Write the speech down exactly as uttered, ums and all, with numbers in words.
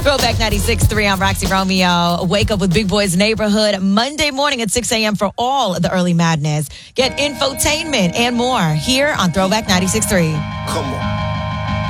Throwback ninety-six point three, I'm Roxy Romeo. Wake up with Big Boys Neighborhood Monday morning at six a.m. for all the early madness. Get infotainment and more here on Throwback ninety-six point three. Come on.